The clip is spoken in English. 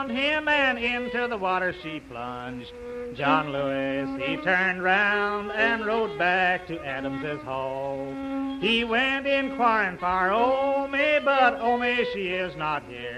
found him, and into the water she plunged. John Lewis, he turned round and rode back to Adams's Hall. He went inquiring for Omi, but Omi, she is not here.